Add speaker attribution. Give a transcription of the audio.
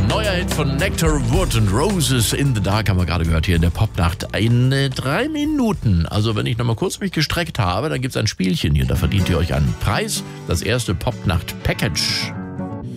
Speaker 1: Neuer Hit von Nectar Wood und Roses in the Dark haben wir gerade gehört hier in der Popnacht. In 3 Minuten, also wenn ich nochmal kurz mich gestreckt habe, dann gibt es ein Spielchen hier, da verdient ihr euch einen Preis. Das erste Popnacht-Package.